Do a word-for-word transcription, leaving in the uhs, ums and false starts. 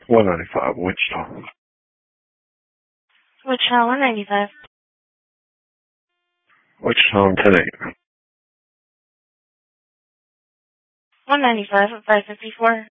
one ninety-five, Wichita. Wichita, one ninety-five. Wichita, ten eight. one ninety-five, five fifty-four.